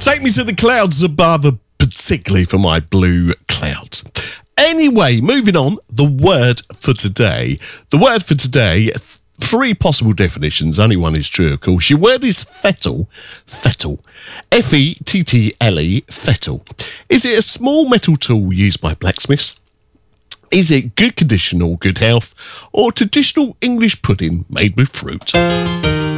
Take me to the clouds above, particularly for my blue clouds. Anyway, moving on, the word for today. The word for today, three possible definitions, only one is true, of course. Your word is fettle. Fettle. F-E-T-T-L-E, fettle. Is it a small metal tool used by blacksmiths? Is it good condition or good health? Or traditional English pudding made with fruit?